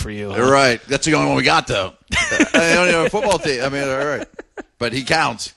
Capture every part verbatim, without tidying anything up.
for you. Huh? Right. That's the only one we got, though. I don't have a football team. I mean, all right. But he counts.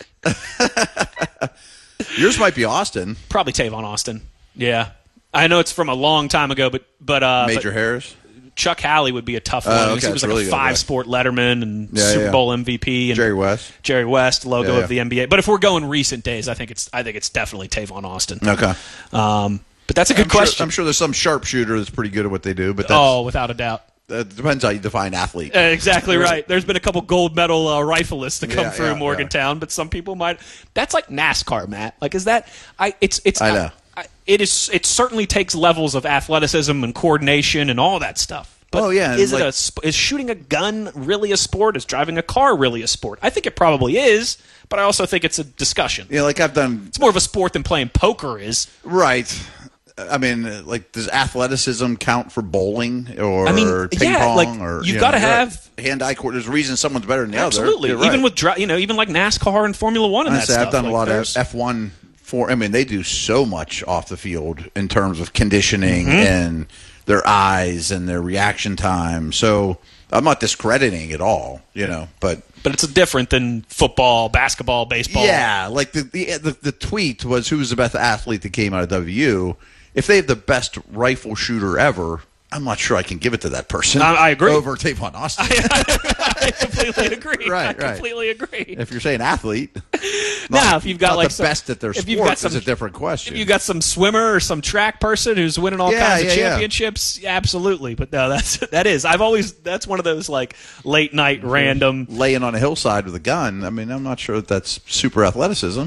Yours might be Austin. Probably Tavon Austin. Yeah. I know it's from a long time ago, but but uh, Major but Harris. Chuck Halley would be a tough one. Uh, okay, he was like really a good, five-sport Letterman and yeah, Super yeah. Bowl M V P. And Jerry West. Jerry West, logo yeah, yeah. of the N B A. But if we're going recent days, I think it's I think it's definitely Tavon Austin. Okay. Um, but that's a good I'm question. Sure, I'm sure there's some sharpshooter that's pretty good at what they do, but that's, oh, without a doubt. that depends how you define athlete. Uh, exactly right. There's been a couple gold medal uh, rifleists to come Yeah, through yeah, Morgantown, yeah. but some people might. That's like NASCAR, Matt. Like, is that? I. It's. It's. I know. I, it is. It certainly takes levels of athleticism and coordination and all that stuff. But oh yeah. Is like, it a? sp- Is shooting a gun really a sport? Is driving a car really a sport? I think it probably is, but I also think it's a discussion. Yeah, like I've done. It's more of a sport than playing poker is. Right. I mean, like, does athleticism count for bowling or I mean, ping yeah, pong? like, or you've you gotta know, you're have- right. hand-eye coordination. There's a reason someone's better than the Absolutely. other. You're Even right. with dri- you know, even like NASCAR and Formula One and I that say stuff. I've done like a lot there's- of F one. For I mean, they do so much off the field in terms of conditioning Mm-hmm. and their eyes and their reaction time. So I'm not discrediting it all, you know, but. But it's different than football, basketball, baseball. Yeah, like the, the the the tweet was, who's the best athlete that came out of W U? If they have the best rifle shooter ever, I'm not sure I can give it to that person. I, I agree. Over Tavon Austin. I completely agree. Right, I right. completely agree. If you're saying athlete, Now, not, if you've got not like the some, best at their if you've got sport, some, is a different question. If you got some swimmer or some track person who's winning all Yeah, kinds yeah, of yeah. championships, yeah, absolutely. But no, that's that is. I've always that's one of those like late night random. Laying on a hillside with a gun. I mean, I'm not sure that that's super athleticism.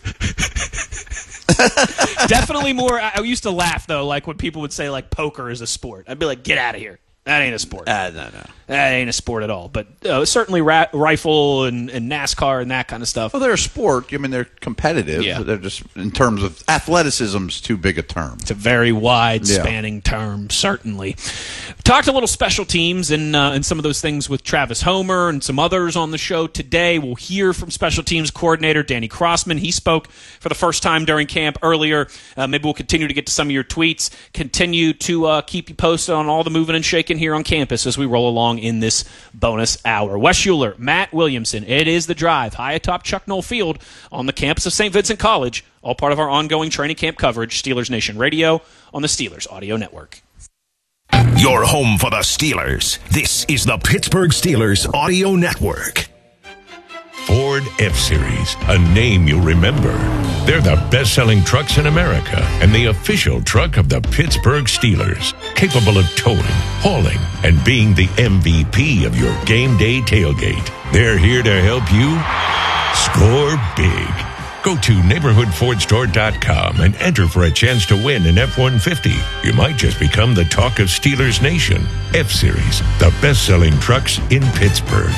Definitely more. I I used to laugh though, like when people would say like poker is a sport. I'd be like, get out of here. That ain't a sport. Uh, no, no. That ain't a sport at all. But uh, certainly ra- rifle and, and NASCAR and that kind of stuff. Well, they're a sport. I mean, they're competitive. Yeah. They're just, in terms of athleticism's too big a term. It's a very wide Yeah. spanning term, certainly. Talked a little special teams and uh, and some of those things with Travis Homer and some others on the show today. We'll hear from special teams coordinator Danny Crossman. He spoke for the first time during camp earlier. Uh, maybe we'll continue to get to some of your tweets. Continue to uh, keep you posted on all the moving and shaking here on campus as we roll along in this bonus hour. Wes Schuler, Matt Williamson. It is The Drive, high atop Chuck Knoll Field on the campus of Saint Vincent College. All part of our ongoing training camp coverage. Steelers Nation Radio on the Steelers Audio Network. Your home for the Steelers. This is the Pittsburgh Steelers Audio Network. Ford F-Series, a name you'll remember. They're the best-selling trucks in America and the official truck of the Pittsburgh Steelers, capable of towing, hauling, and being the M V P of your game day tailgate. They're here to help you score big. Go to neighborhood ford store dot com and enter for a chance to win an F one fifty. You might just become the talk of Steelers Nation. F-Series, the best-selling trucks in Pittsburgh.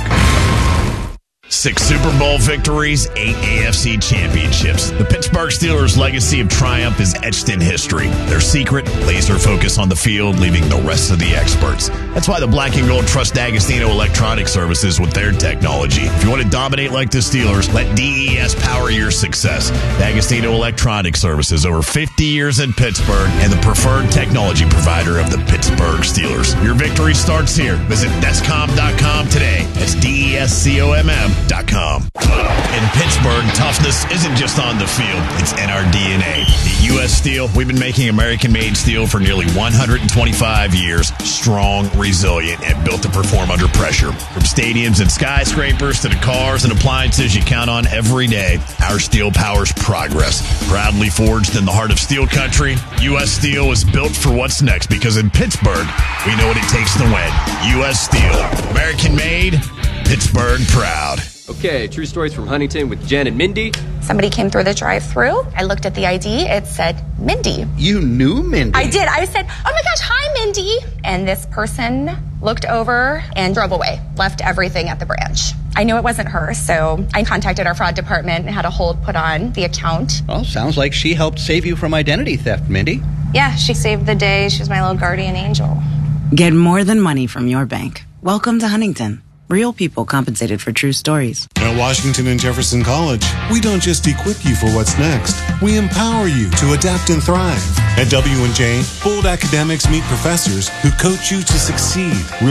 Six Super Bowl victories, eight A F C championships. The Pittsburgh Steelers' legacy of triumph is etched in history. Their secret, laser focus on the field, leaving the rest of the experts. That's why the Black and Gold trust D'Agostino Electronic Services with their technology. If you want to dominate like the Steelers, let D E S power your success. D'Agostino Electronic Services, over fifty years in Pittsburgh, and the preferred technology provider of the Pittsburgh Steelers. Your victory starts here. Visit Descom dot com today. That's D E S C O M M. Com. In Pittsburgh, toughness isn't just on the field, it's in our D N A. At U S Steel, we've been making American-made steel for nearly one hundred twenty-five years, strong, resilient, and built to perform under pressure. From stadiums and skyscrapers to the cars and appliances you count on every day, our steel powers progress. Proudly forged in the heart of steel country, U S Steel is built for what's next because in Pittsburgh, we know what it takes to win. U S Steel, American-made, Pittsburgh proud. Okay, true stories from Huntington with Jen and Mindy. Somebody came through the drive-thru. I looked at the I D. It said Mindy. You knew Mindy? I did. I said, oh my gosh, hi, Mindy. And this person looked over and drove away, left everything at the branch. I knew it wasn't her, so I contacted our fraud department and had a hold put on the account. Well, sounds like she helped save you from identity theft, Mindy. Yeah, she saved the day. She was my little guardian angel. Get more than money from your bank. Welcome to Huntington. Real people compensated for true stories. At Washington and Jefferson College, we don't just equip you for what's next. We empower you to adapt and thrive. At W and J, bold academics meet professors who coach you to succeed.